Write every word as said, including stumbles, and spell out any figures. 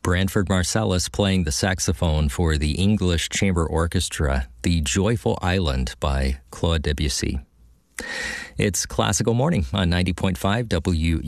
Branford Marsalis playing the saxophone for the English Chamber Orchestra, The Joyful Island by Claude Debussy. It's Classical Morning on ninety point five W